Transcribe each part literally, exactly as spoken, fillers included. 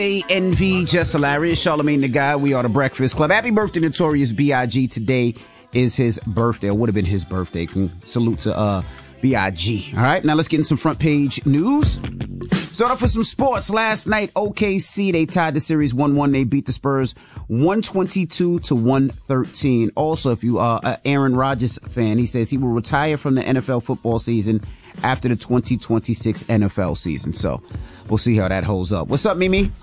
N V, Just Hilarious, Charlamagne the Guy. We are the Breakfast Club. Happy birthday, Notorious B I G Today is his birthday, or would have been his birthday. Salute to uh, B I G. All right, now let's get in some front page news. Start off with some sports. Last night, O K C, they tied the series one one. They beat the Spurs one twenty-two to one thirteen. Also, if you are an Aaron Rodgers fan, he says he will retire from the N F L football season after the twenty twenty-six N F L season. So we'll see how that holds up. What's up, Mimi?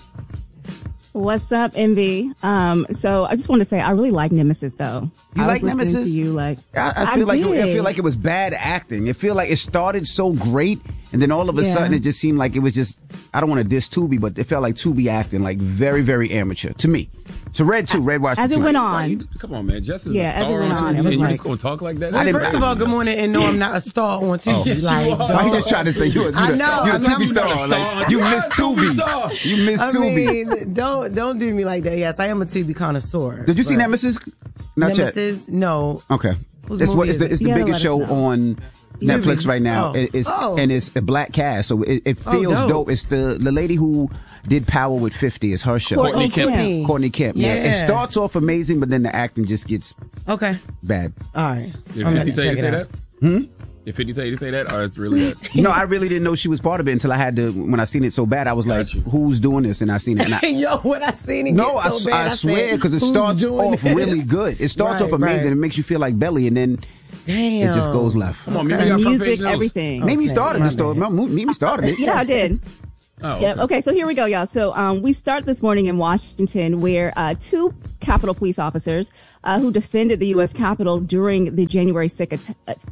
What's up, Envy? Um, so I just want to say I really like Nemesis, though. You I like was Nemesis? To you, like I, I feel I like did. it, I feel like it was bad acting. It feel like it started so great, and then all of a Yeah. sudden it just seemed like it was just. I don't want to diss Tubi, but it felt like Tubi acting like very, very amateur to me. So Red too, Red watched As the it two. went Why on. you- Come on, man. Just as Yeah, a as it star went on on, T V, it was and you like- just gonna talk like that? I didn't- First of all, good morning, and no, I'm not a star on T V. Oh, yes, like, you are. Why you don't- just trying to say you a, you I a, know, you a I'm Tubi not- star? Like, you You missed are a Tubi star. Tubi. You missed I Tubi. mean, don't don't do me like that. Yes, I am a Tubi connoisseur. Did you see but- Nemesis? Not yet. Nemesis? No. Okay. Whose It's what movie it's is the, it? it's the You gotta biggest let us show know. on Netflix right now. Oh. It- it's Oh. and it's a black cast, so it, it Oh, feels dope. dope. It's the the lady who did Power with fifty. Is her show. Courtney Kemp. Kemp. Courtney Kemp. Yeah. Yeah. It starts off amazing, but then the acting just gets Okay. bad. All right. Did I'm fifty gonna tell you check to say it that? out. Hmm? Did fifty tell you to say that, or it's really that? No, I really didn't know she was part of it until I had to. When I seen it so bad, I was Got like, you. "Who's doing this?" And I seen it. And I, Yo, when I seen it no, get I, so I, bad, I swear said, because it "Who's starts doing off this?" really good. It starts Right, off amazing. right. It makes you feel like belly, and then Damn. it just goes left. Come on, The maybe I got front page music, notes. everything. Mimi Okay, started my this story. bad. Mimi started it. Yeah, I did. Oh, okay. Yep. Okay, so here we go, y'all. So um, we start this morning in Washington, where uh, two Capitol police officers uh, who defended the U S Capitol during the January sixth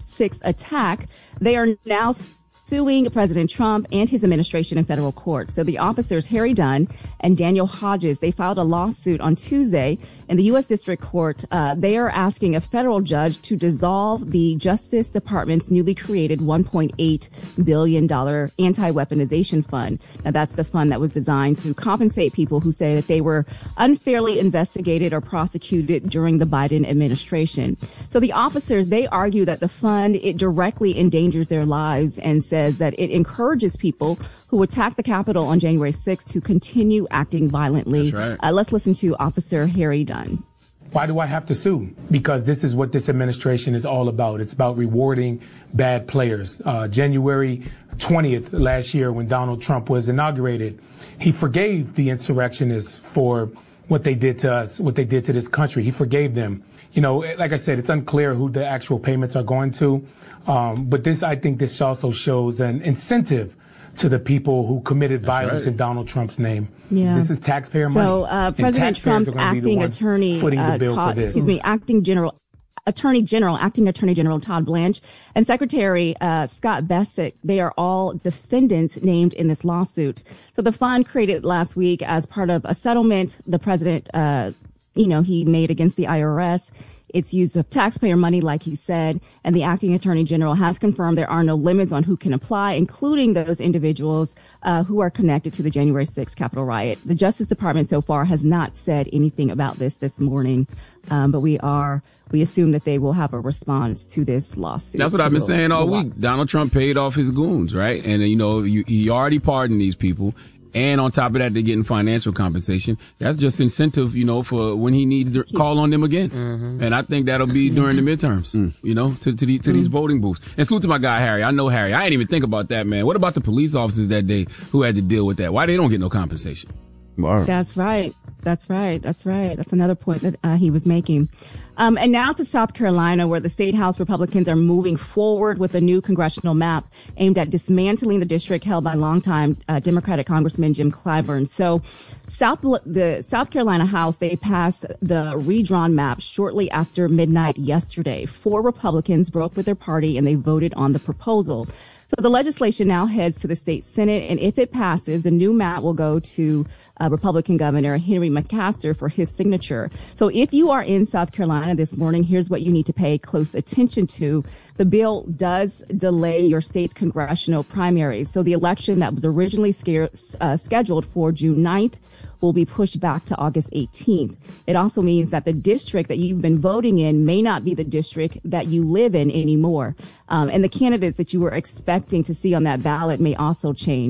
attack, they are now suing President Trump and his administration in federal court. So the officers, Harry Dunn and Daniel Hodges, they filed a lawsuit on Tuesday in the U S District Court. Uh, they are asking a federal judge to dissolve the Justice Department's newly created one point eight billion dollars anti-weaponization fund. Now, that's the fund that was designed to compensate people who say that they were unfairly investigated or prosecuted during the Biden administration. So the officers, they argue that the fund, it directly endangers their lives and says that it encourages people who attacked the Capitol on January sixth to continue acting violently. That's right. Uh, let's listen to Officer Harry Dunn. Why do I have to sue? Because this is what this administration is all about. It's about rewarding bad players. Uh, January twentieth last year, when Donald Trump was inaugurated, he forgave the insurrectionists for what they did to us, what they did to this country. He forgave them. You know, like I said, it's unclear who the actual payments are going to. Um, but this, I think this also shows an incentive to the people who committed That's violence right. in Donald Trump's name. Yeah. This is taxpayer money. So uh, and President taxpayers Trump's are gonna be the acting ones attorney, footing the uh, bill Todd, for this. excuse me, acting general, Attorney General, acting Attorney General Todd Blanche, and Secretary uh, Scott Bessick, they are all defendants named in this lawsuit. So the fund created last week as part of a settlement the president, uh, you know, he made against the I R S. It's use of taxpayer money, like he said, and the acting attorney general has confirmed there are no limits on who can apply, including those individuals uh, who are connected to the January sixth Capitol riot. The Justice Department so far has not said anything about this this morning, um, but we are we assume that they will have a response to this lawsuit. That's what I've been So saying all we'll week. Donald Trump paid off his goons, right? And, uh, you know, you, he already pardoned these people. And on top of that, they're getting financial compensation. That's just incentive, you know, for when he needs to call on them again. Mm-hmm. And I think that'll be during the midterms, mm. you know, to to, the, to mm. these voting booths. And salute to my guy, Harry. I know Harry. I ain't even think about that, man. What about the police officers that day who had to deal with that? Why they don't get no compensation? That's right. That's right. That's right. That's another point that uh, he was making. Um, and now to South Carolina, where the state house Republicans are moving forward with a new congressional map aimed at dismantling the district held by longtime uh, Democratic Congressman Jim Clyburn. So South, the South Carolina House, they passed the redrawn map shortly after midnight yesterday. Four Republicans broke with their party and they voted on the proposal. So the legislation now heads to the state Senate, and if it passes, the new map will go to uh, Republican Governor Henry McMaster for his signature. So if you are in South Carolina this morning, here's what you need to pay close attention to. The bill does delay your state's congressional primaries. So the election that was originally scare, uh, scheduled for June ninth will be pushed back to August eighteenth. It also means that the district that you've been voting in may not be the district that you live in anymore. Um, and the candidates that you were expecting to see on that ballot may also change.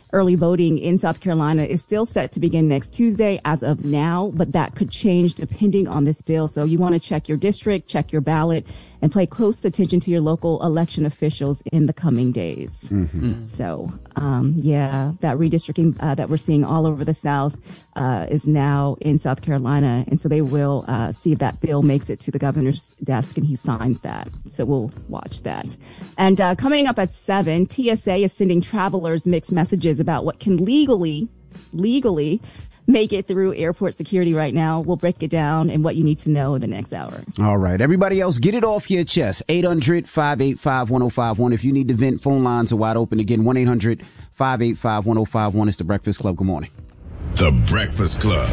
Early voting in South Carolina is still set to begin next Tuesday as of now, but that could change depending on this bill. So you want to check your district, check your ballot, and pay close attention to your local election officials in the coming days. Mm-hmm. So, um, yeah, that redistricting uh, that we're seeing all over the South uh, is now in South Carolina. And so they will uh, see if that bill makes it to the governor's desk and he signs that. So we'll watch that. And uh, coming up at seven, T S A is sending travelers mixed messages about what can legally, legally make it through airport security right now. We'll break it down and what you need to know in the next hour. All right. Everybody else, get it off your chest. eight hundred, five eight five, one oh five one. If you need to vent, phone lines are wide open. Again, one eight hundred, five eight five, one oh five one. It's The Breakfast Club. Good morning. The Breakfast Club.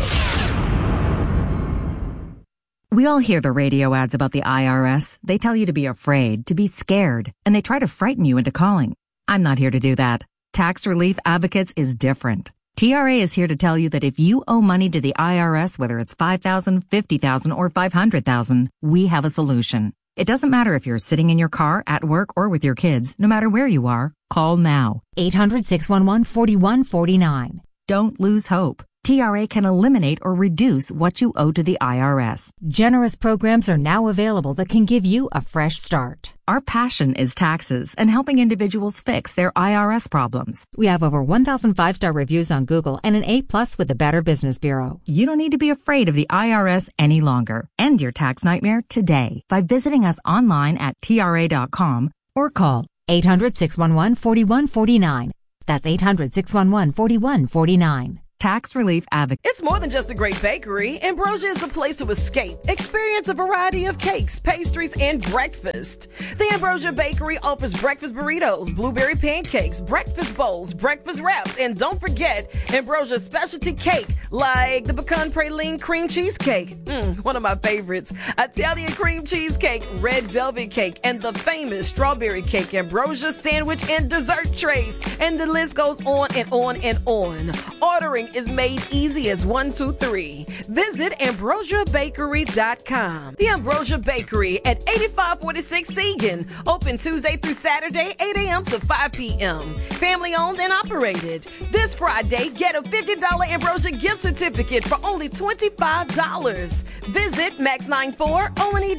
We all hear the radio ads about the I R S. They tell you to be afraid, to be scared, and they try to frighten you into calling. I'm not here to do that. Tax Relief Advocates is different. T R A is here to tell you that if you owe money to the I R S, whether it's five thousand dollars, fifty thousand dollars, or five hundred thousand dollars, we have a solution. It doesn't matter if you're sitting in your car, at work, or with your kids. No matter where you are, call now. eight hundred, six one one, four one four nine. Don't lose hope. T R A can eliminate or reduce what you owe to the I R S. Generous programs are now available that can give you a fresh start. Our passion is taxes and helping individuals fix their I R S problems. We have over one thousand five-star reviews on Google and an A plus with the Better Business Bureau. You don't need to be afraid of the I R S any longer. End your tax nightmare today by visiting us online at T R A dot com or call eight hundred, six one one, four one four nine. That's eight hundred, six one one, four one four nine. Tax Relief Advocate. It's more than just a great bakery. Ambrosia is a place to escape. Experience a variety of cakes, pastries, and breakfast. The Ambrosia Bakery offers breakfast burritos, blueberry pancakes, breakfast bowls, breakfast wraps, and don't forget Ambrosia's specialty cake, like the pecan praline cream cheesecake. Mm, one of my favorites. Italian cream cheesecake, red velvet cake, and the famous strawberry cake, Ambrosia sandwich, and dessert trays. And the list goes on and on and on. Ordering is made easy as one, two, three. Visit ambrosia bakery dot com. The Ambrosia Bakery at eighty-five forty-six Segan. Open Tuesday through Saturday, eight a.m. to five p.m. Family owned and operated. This Friday, get a fifty dollars Ambrosia gift certificate for only twenty-five dollars. Visit max ninety-four O N E